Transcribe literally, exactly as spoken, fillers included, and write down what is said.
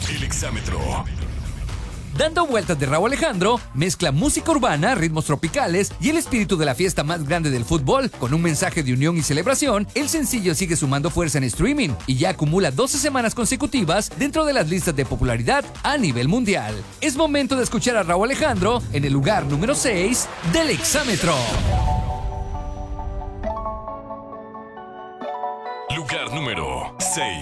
El exámetro. Dando vueltas de Rauw Alejandro, mezcla música urbana, ritmos tropicales y el espíritu de la fiesta más grande del fútbol. Con un mensaje de unión y celebración, el sencillo sigue sumando fuerza en streaming y ya acumula doce semanas consecutivas dentro de las listas de popularidad a nivel mundial. Es momento de escuchar a Rauw Alejandro en el lugar número seis del exámetro. Lugar número seis.